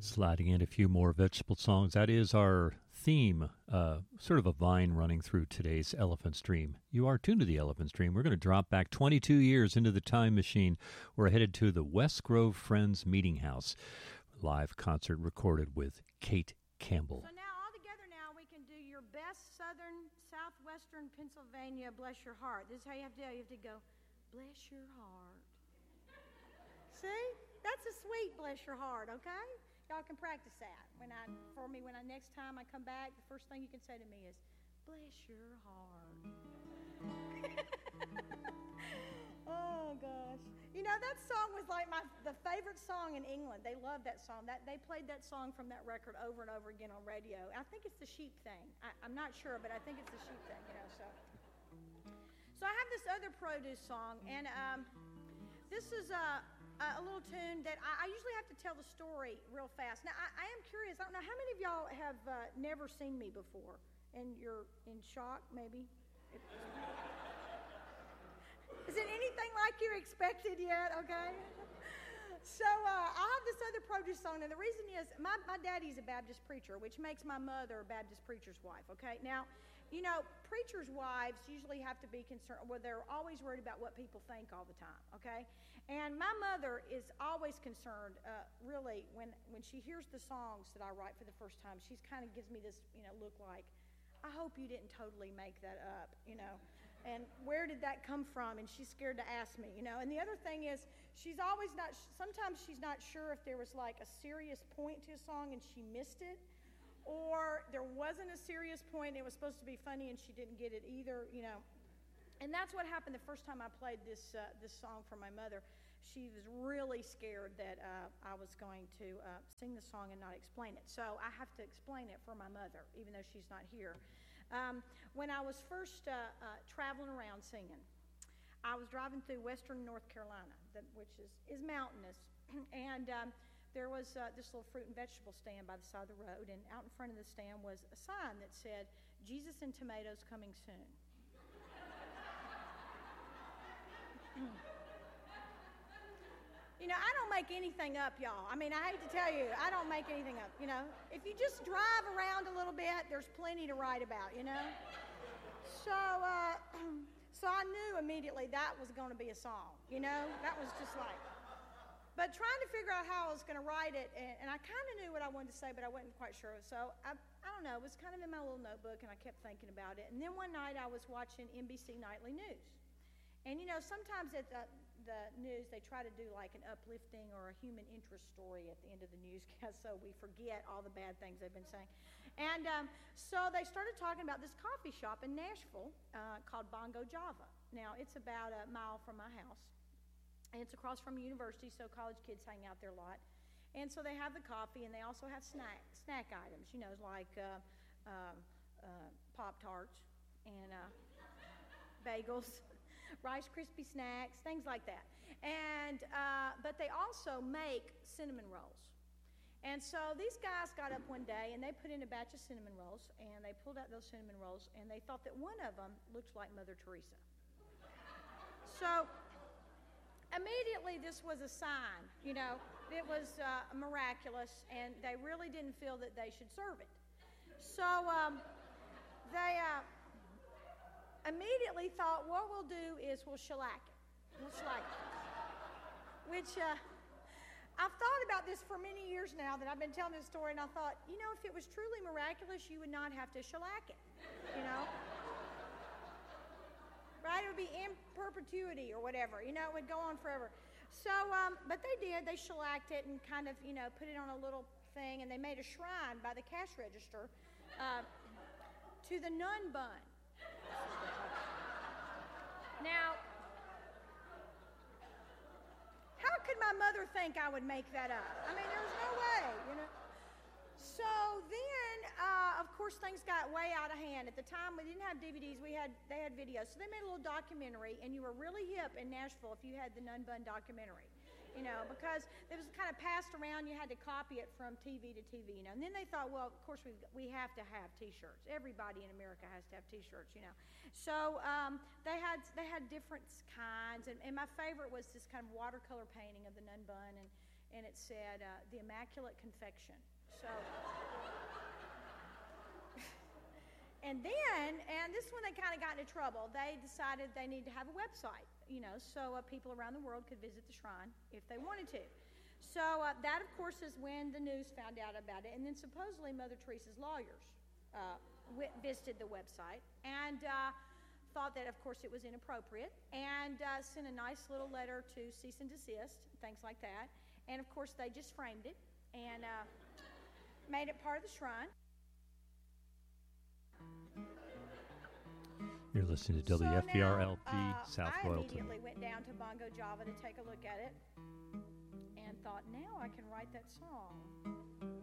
Sliding in a few more vegetable songs. That is our theme, sort of a vine running through today's Elephant Stream. You are tuned to the Elephant Stream. We're going to drop back 22 years into the time machine. We're headed to the West Grove Friends Meeting House. Live concert recorded with Kate Campbell. So now, all together now, we can do your best southern, southwestern Pennsylvania, bless your heart. This is how you have to do it. You have to go, bless your heart. See? That's a sweet bless your heart, okay? Y'all can practice that. When next time I come back, the first thing you can say to me is, bless your heart. Oh, gosh. You know, that song was like the favorite song in England. They loved that song. They played that song from that record over and over again on radio. I think it's the sheep thing. I'm not sure, but I think it's the sheep thing, you know. So I have this other produce song, and this is a little tune that I usually have to tell the story real fast. Now, I am curious. I don't know, how many of y'all have never seen me before? And you're in shock, maybe? Is it anything like you expected yet? Okay. So I have this other produce song, and the reason is my daddy's a Baptist preacher, which makes my mother a Baptist preacher's wife, okay? Now, you know, preachers' wives usually have to be concerned, well, they're always worried about what people think all the time, okay? And my mother is always concerned, really, when she hears the songs that I write for the first time, she's kind of gives me this, you know, look like, I hope you didn't totally make that up, you know? And where did that come from? And she's scared to ask me, you know. And the other thing is, sometimes she's not sure if there was like a serious point to a song and she missed it, or there wasn't a serious point and it was supposed to be funny and she didn't get it either, you know. And that's what happened the first time I played this song for my mother. She was really scared that I was going to sing the song and not explain it. So I have to explain it for my mother, even though she's not here. When I was first traveling around singing, I was driving through western North Carolina, which is mountainous, and there was this little fruit and vegetable stand by the side of the road, and out in front of the stand was a sign that said, Jesus and tomatoes coming soon. You know, I don't make anything up, y'all. I mean, I hate to tell you, I don't make anything up, you know. If you just drive around a little bit, there's plenty to write about, you know. So I knew immediately that was going to be a song, you know. That was just like, but trying to figure out how I was going to write it, and I kind of knew what I wanted to say, but I wasn't quite sure. So I don't know, it was kind of in my little notebook, and I kept thinking about it. And then one night I was watching NBC Nightly News. And, you know, sometimes at the news, they try to do like an uplifting or a human interest story at the end of the newscast so we forget all the bad things they've been saying. And so they started talking about this coffee shop in Nashville called Bongo Java. Now, it's about a mile from my house. And it's across from a university, so college kids hang out there a lot. And so they have the coffee, and they also have snack items, you know, like Pop-Tarts and bagels. Rice Krispie snacks, things like that. And but they also make cinnamon rolls. And so these guys got up one day and they put in a batch of cinnamon rolls and they pulled out those cinnamon rolls and they thought that one of them looked like Mother Teresa. So immediately this was a sign, you know, it was miraculous, and they really didn't feel that they should serve it. So they immediately thought, what we'll do is we'll shellac it. We'll shellac it. Which I've thought about this for many years now that I've been telling this story, and I thought, you know, if it was truly miraculous, you would not have to shellac it, you know? Right? It would be in perpetuity or whatever, you know, it would go on forever. So, but they did. They shellacked it and kind of, you know, put it on a little thing, and they made a shrine by the cash register to the nun bun. Now, how could my mother think I would make that up? I mean, there's no way, you know. So then, of course, things got way out of hand. At the time, we didn't have DVDs. They had videos. So they made a little documentary, and you were really hip in Nashville if you had the Nun Bun documentary, you know, because it was kind of passed around. You had to copy it from TV to TV, you know. And then they thought, well, of course, we have to have T-shirts. Everybody in America has to have T-shirts, you know. So they had different kinds, and my favorite was this kind of watercolor painting of the Nun Bun, and it said, the Immaculate Confection. So, and this one they kind of got into trouble. They decided they need to have a website, so people around the world could visit the shrine if they wanted to. So that, of course, is when the news found out about it. And then supposedly Mother Teresa's lawyers visited the website and thought that, of course, it was inappropriate and sent a nice little letter to cease and desist, things like that. And, of course, they just framed it and made it part of the shrine. You're listening to WFBR-LP South I Royalton. immediately went down to Bongo Java to take a look at it and thought, now I can write that song.